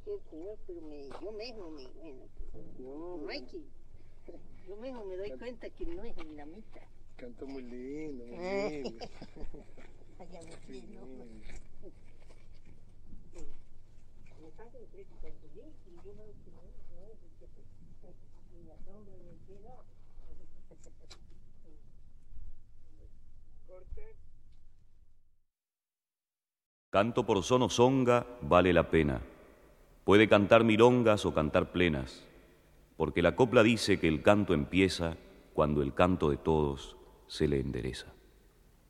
que el Señor, pero yo mismo bueno, no hay que, yo mismo me doy cuenta que no es en la mitad. Canto muy lindo, muy lindo. Allá me quiero. Me canto de tres cuando y yo veo que no es y la sombra me queda. Corte. Canto por son o songa vale la pena. Puede cantar milongas o cantar plenas, porque la copla dice que el canto empieza cuando el canto de todos se le endereza.